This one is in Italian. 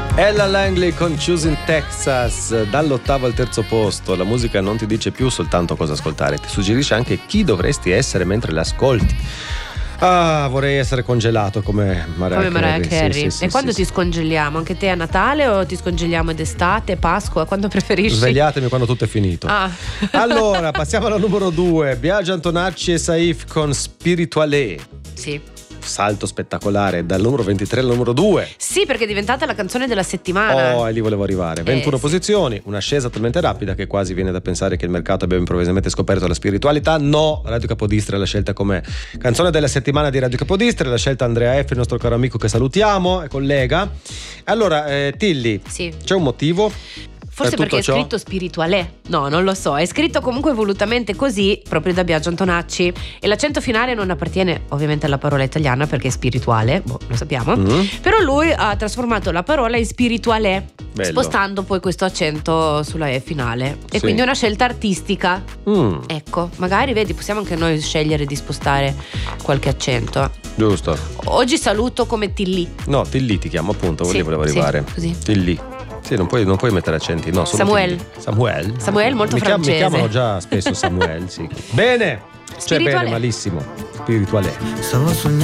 Ella Langley con Choosing Texas, dall'8° al 3° posto. La musica non ti dice più soltanto cosa ascoltare, ti suggerisce anche chi dovresti essere mentre l'ascolti. Ah, vorrei essere congelato come Mariah Carey. Sì, e quando ti scongeliamo? Anche te a Natale o ti scongeliamo d'estate, Pasqua? Quando preferisci? Svegliatemi quando tutto è finito. Allora, passiamo alla numero 2. Biagio Antonacci e Saif con Spirituale. Sì. Salto spettacolare dal numero 23 al numero 2. Sì, perché è diventata la canzone della settimana. Oh, e lì volevo arrivare. 21 posizioni, un'ascesa talmente rapida che quasi viene da pensare che il mercato abbia improvvisamente scoperto la spiritualità. No, Radio Capodistria l'ha scelta come canzone della settimana di Radio Capodistria, l'ha scelta Andrea F, il nostro caro amico che salutiamo e collega. Allora, Tilly, sì. C'è un motivo? Forse perché è scritto spirituale. No, non lo so. È scritto comunque volutamente così, proprio da Biagio Antonacci. E l'accento finale non appartiene ovviamente alla parola italiana perché è spirituale, lo sappiamo. Però lui ha trasformato la parola in spirituale, spostando poi questo accento sulla E finale. E quindi è una scelta artistica. Ecco, magari vedi, possiamo anche noi scegliere di spostare qualche accento. Giusto. Oggi saluto come Tilly. No, Tilly ti chiamo appunto, lì volevo arrivare. Così. Tilly. Sì, non puoi mettere accenti, no, solo Samuel, molto francese. Mi chiamano già spesso Samuel, sì. Bene, cioè bene, malissimo. Spirituale.